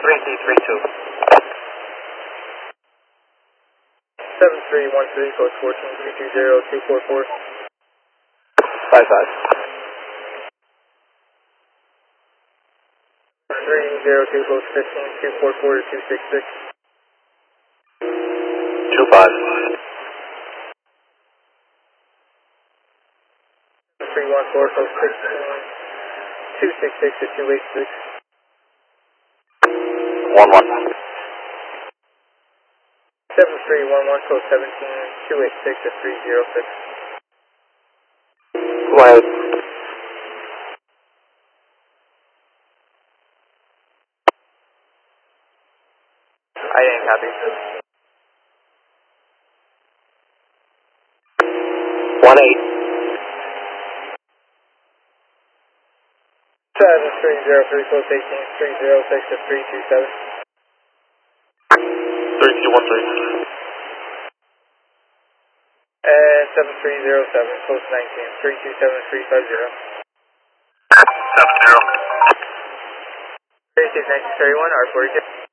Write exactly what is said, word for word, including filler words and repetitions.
three C three two. seven three one three, code fourteen three two zero two four four. Five five. three zero two, code fifteen two four four to two six six. Two five. three one four, code sixteen two six six to two eight six. One one. seven three one one, code seventeen two eight six to three zero six. Wild. I didn't copy. One eight. seven three zero three, code eighteen three zero six to three two seven. Three two one three. And seven three zero seven, code nineteen three two seven three five zero. Seven zero. three six nineteen thirty one, R forty two.